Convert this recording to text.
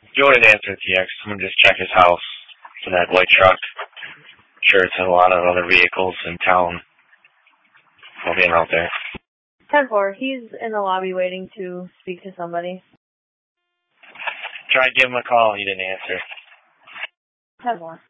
Go ahead and answer TX. I'm gonna just check his house for that white truck. I'm sure it's a lot of other vehicles in town. I'll be out there. 10-4, he's in the lobby waiting to speak to somebody. Try to give him a call. He didn't answer. 10-4.